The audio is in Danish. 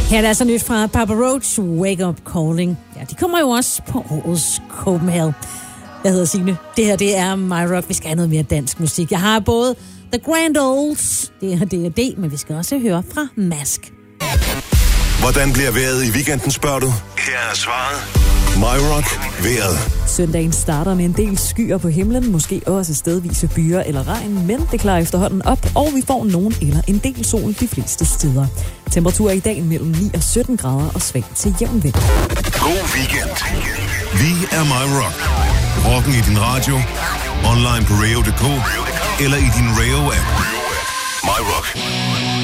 Her er der altså nyt fra Papa Roach, Wake Up Calling. Ja, de kommer jo også på årets Copenhagen. Jeg hedder Signe. Det her, det er My Rock. Vi skal have noget mere dansk musik. Jeg har både The Grand Olds, det er D&D, men vi skal også høre fra Mask. Hvordan bliver vejret i weekenden, spørger du? Her er svaret. My Rock vejret. Søndagen starter med en del skyer på himlen, måske også stedvise byer eller regn, men det klarer efterhånden op, og vi får nogen eller en del sol de fleste steder. Temperatur i dag mellem 9 og 17 grader og svag til jævn vind. God weekend. Vi er My Rock. Rocken i din radio, online på radio.dk eller i din Radio-app. My Rock.